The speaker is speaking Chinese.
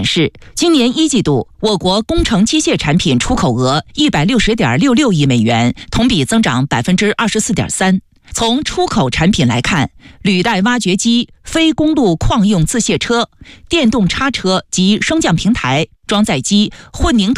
示，今年一季度我国工程机械产品出口额160.66亿美元，同比增长24.3%。从出口产品来看，履带挖掘机、非公路矿用自卸车、电动叉车及升降平台、装载机、混凝土